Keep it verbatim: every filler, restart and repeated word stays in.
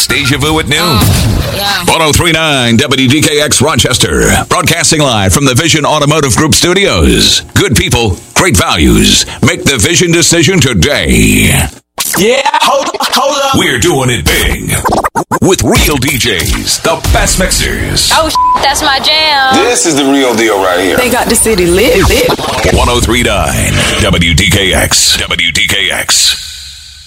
Deja Vu at noon. Uh, yeah. ten thirty-nine W D K X Rochester. Broadcasting live from the Vision Automotive Group studios. Good people, great values. Make the Vision decision today. Yeah, hold up, hold up. We're doing it big. With real D Js, the best mixers. Oh, shit, that's my jam. This is the real deal right here. They got the city lit. lit. ten thirty-nine W D K X. W D K X.